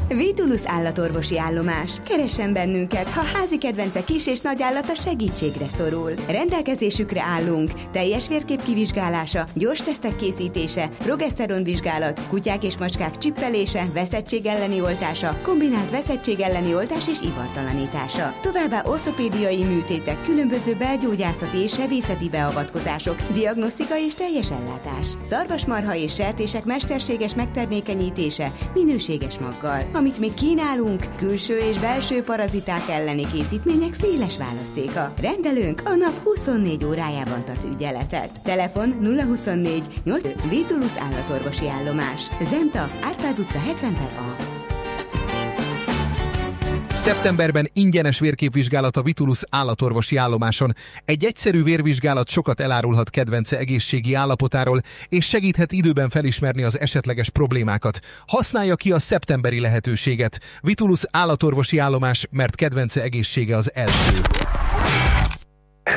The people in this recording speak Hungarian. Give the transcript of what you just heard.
Vitulus állatorvosi állomás. Keressen bennünket, ha házi kedvence kis és nagy állata segítségre szorul. Rendelkezésükre állunk. Teljes vérkép kivizsgálása, gyors tesztek készítése, progeszteronvizsgálat, kutyák és macskák csippelése, veszettség elleni oltása, kombinált veszettség elleni oltás és ivartalanítása. Továbbá ortopédiai műtétek, különböző belgyógyászati és sebészeti beavatkozások, diagnosztika és teljes ellátás. Szarvasmarha és sertések mesterséges megtermékenyítése minőséges maggal. Amit még kínálunk, külső és belső paraziták elleni készítmények széles választéka. Rendelőnk a nap 24 órájában tart ügyeletet. Telefon 024 8 Vitulus állatorvosi állomás. Zenta, Árpád utca 70/A. Szeptemberben ingyenes vérképvizsgálat a Vitulus állatorvosi állomáson. Egy egyszerű vérvizsgálat sokat elárulhat kedvence egészségi állapotáról, és segíthet időben felismerni az esetleges problémákat. Használja ki a szeptemberi lehetőséget. Vitulus állatorvosi állomás, mert kedvence egészsége az első.